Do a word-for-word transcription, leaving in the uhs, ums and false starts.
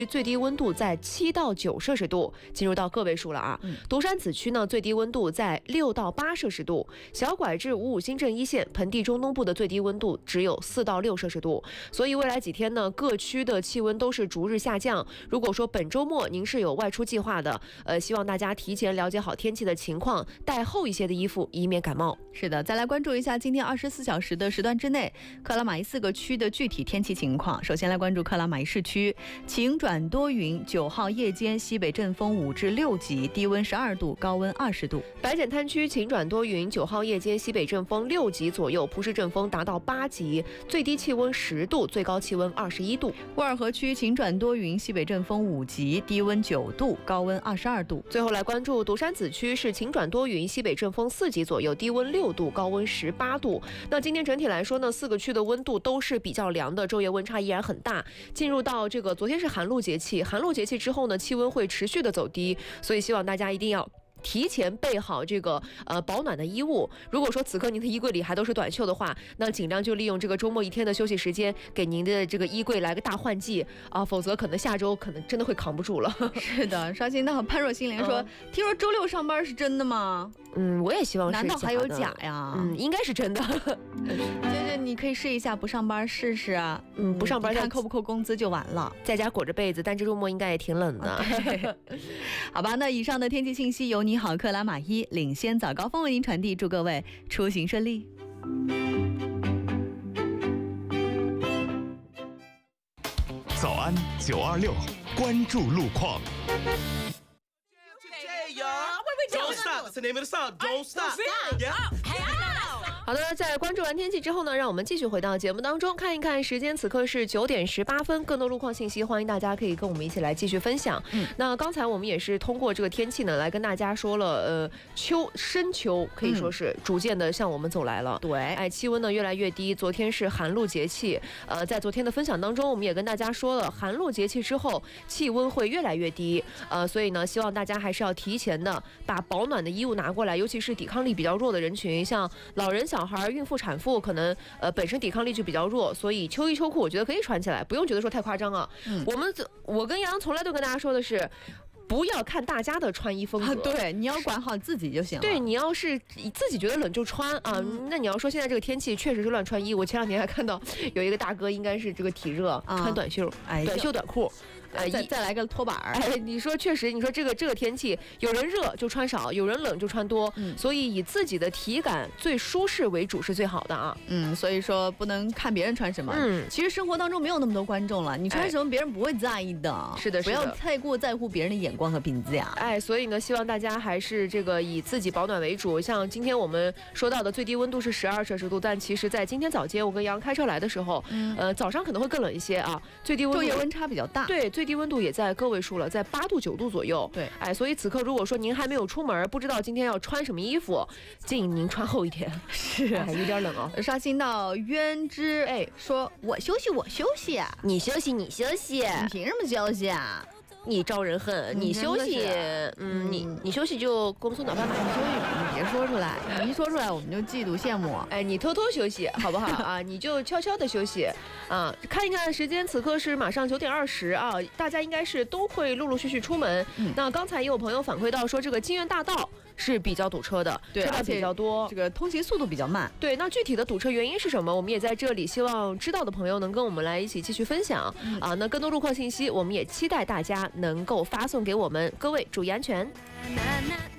最低温度在七到九摄氏度，进入到个位数了啊。嗯、独山子区呢，最低温度在六到八摄氏度。小拐至五五新镇一线盆地中东部的最低温度只有四到六摄氏度。所以未来几天呢，各区的气温都是逐日下降。如果说本周末您是有外出计划的，呃，希望大家提前了解好天气的情况，带厚一些的衣服，以免感冒。 是的，再来关注一下今天二十四小时的时段之内，克拉玛依四个区的具体天气情况。首先来关注克拉玛依市区，晴转多云，九号夜间西北阵风五至六级，低温十二度，高温二十度。 白枕滩区晴转多云，九号夜间西北阵风六级左右，蒲氏阵风达到八级，最低气温十度，最高气温二十一度。 沃尔河区晴转多云，西北阵风五级，低温九度，高温二十二度。 最后来关注独山子区，是晴转多云，西北阵风四级左右，低温六度，高温十八度。那今天整体来说呢，四个区的温度都是比较凉的，昼夜温差依然很大。进入到这个昨天是寒露节气，寒露节气之后呢，气温会持续的走低，所以希望大家一定要提前备好这个呃保暖的衣物。如果说此刻您的衣柜里还都是短袖的话，那尽量就利用这个周末一天的休息时间，给您的这个衣柜来个大换季啊，否则可能下周可能真的会扛不住了。 是的，刷新到潘若心灵说、嗯，听说周六上班是真的吗？ 嗯，我也希望是假的。 难道还有假呀？ 嗯，应该是真的。 这这你可以试一下，不上班试试啊。 嗯，不上班看扣不扣工资就完了。 在家裹着被子，但这周末应该也挺冷的。 Okay. 好吧，那以上的天气信息由你好克拉玛依领先早高峰为您传递，祝各位出行顺利。 早安九二六，关注路况。 Don't stop. That's the name of the song. Don't stop. Yeah. 好的，在关注完天气之后呢，让我们继续回到节目当中，看一看时间，此刻是九点十八分，更多路况信息，欢迎大家可以跟我们一起来继续分享。嗯，那刚才我们也是通过这个天气呢，来跟大家说了，呃，秋深秋可以说是逐渐的向我们走来了。 对、嗯， 哎，气温呢越来越低。昨天是寒露节气，呃，在昨天的分享当中，我们也跟大家说了，寒露节气之后气温会越来越低，呃，所以呢，希望大家还是要提前的把保暖的衣物拿过来，尤其是抵抗力比较弱的人群，像老人、小孩、孕妇、产妇，可能呃本身抵抗力就比较弱，所以秋衣秋裤我觉得可以穿起来，不用觉得说太夸张啊。嗯、我们我跟杨从来都跟大家说的是，不要看大家的穿衣风格，啊、 对，你要管好自己就行了。 对，你要是自己觉得冷就穿啊、嗯。那你要说现在这个天气确实是乱穿衣，我前两天还看到有一个大哥，应该是这个体热，啊、穿短袖、哎，短袖短裤。 呃，再再来个拖板儿。 哎，你说确实，你说这个这个天气，有人热就穿少，有人冷就穿多，嗯，所以以自己的体感最舒适为主是最好的啊。 嗯，所以说不能看别人穿什么。嗯，其实生活当中没有那么多观众了，你穿什么别人不会在意的。 是的，是的， 不要太过在乎别人的眼光和评价。 哎，所以呢，希望大家还是这个以自己保暖为主。像今天我们说到的最低温度是十二摄氏度，但其实在今天早间我跟杨开车来的时候，嗯，呃，早上可能会更冷一些啊，最低温度昼夜温差比较大。 对，最低温度也在个位数了，在八度九度左右。 对， 哎，所以此刻如果说您还没有出门，不知道今天要穿什么衣服，建议您穿厚一点。 是、 哎，有点冷哦。 刷新到渊之，哎，说我休息我休息啊， 你休息你休息， 你凭什么休息啊？ 你招人恨，你休息，嗯，你你休息就公孙脑爸妈， 你休息你别说出来，你一说出来我们就嫉妒羡慕。 哎，你偷偷休息好不好啊？你就悄悄的休息啊！看一看时间，此刻是马上九点二十啊，大家应该是都会陆陆续续出门。嗯、那刚才也有朋友反馈到说，这个金源大道是比较堵车的， 对， 车辆比较多， 这个通行速度比较慢。 对，那具体的堵车原因是什么？我们也在这里希望知道的朋友能跟我们来一起继续分享、嗯、啊。那更多路况信息，我们也期待大家能够发送给我们。各位注意安全。